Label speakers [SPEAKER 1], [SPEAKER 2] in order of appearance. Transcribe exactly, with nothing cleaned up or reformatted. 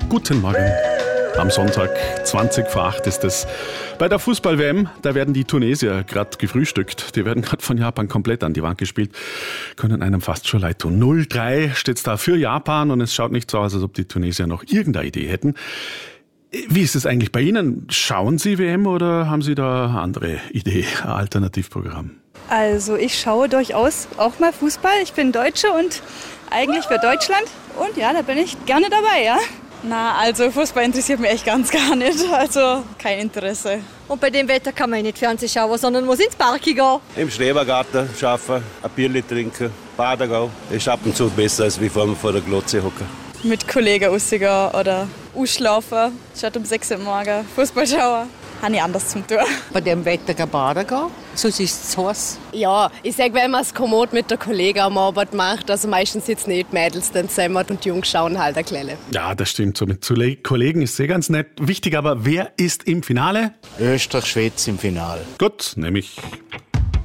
[SPEAKER 1] Guten Morgen. Am Sonntag, zwanzig vor acht ist es. Bei der Fußball-W M, da werden die Tunesier gerade gefrühstückt. Die werden gerade von Japan komplett an die Wand gespielt. Können einem fast schon leid tun. null drei steht's da für Japan und es schaut nicht so aus, als ob die Tunesier noch irgendeine Idee hätten. Wie ist es eigentlich bei Ihnen? Schauen Sie W M oder haben Sie da eine andere Idee, ein Alternativprogramm?
[SPEAKER 2] Also ich schaue durchaus auch mal Fußball. Ich bin Deutsche und eigentlich für Deutschland. Und ja, da bin ich gerne dabei, ja.
[SPEAKER 3] Na, also Fußball interessiert mich echt ganz gar nicht. Also kein Interesse.
[SPEAKER 4] Und bei dem Wetter kann man nicht Fernsehen schauen, sondern muss ins Park gehen.
[SPEAKER 5] Im Schrebergarten arbeiten, ein Bierli trinken, baden gehen. Das ist ab und zu besser, als wie vor vor der Glotze hocken.
[SPEAKER 3] Mit Kollegen rausgehen oder ausschlafen, statt um sechs Uhr morgens Fußball schauen. Habe ich anders zum tun.
[SPEAKER 6] Bei dem Wetter gehen baden gehen, sonst ist es zu heiß.
[SPEAKER 7] Ja, ich sage, wenn man es kommod mit der Kollegen am Abend macht, also meistens sitzen nicht Mädels dann zusammen und die Jungs schauen halt ein Kleine.
[SPEAKER 1] Ja, das stimmt. So mit Kollegen ist sehr ganz nett. Wichtig aber, wer ist im Finale?
[SPEAKER 8] Österreich-Schweiz im Finale.
[SPEAKER 1] Gut, nämlich